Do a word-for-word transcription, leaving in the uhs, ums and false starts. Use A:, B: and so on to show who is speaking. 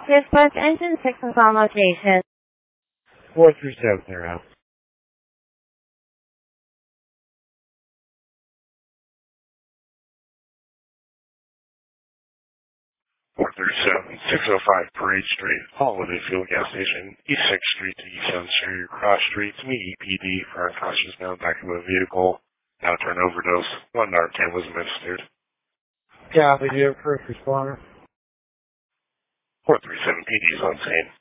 A: Dispatch engine six is on location.
B: four three seven, they're out.
C: four thirty-seven, six oh five Parade Street, Holiday Fuel Gas Station, East sixth Street to East seventh Street, cross street to meet E P D for unconscious male back of a vehicle. Now turn overdose. One Narcan was administered.
B: Copy, do you have first responder?
C: four thirty-seven P D is on scene.